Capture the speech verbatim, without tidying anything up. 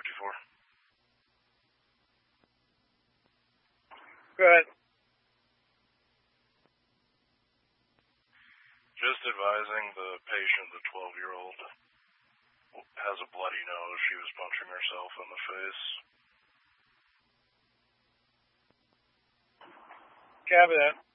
fifty-four. Go ahead. Just advising the patient, the twelve-year-old, has a bloody nose. She was punching herself in the face. Copy that.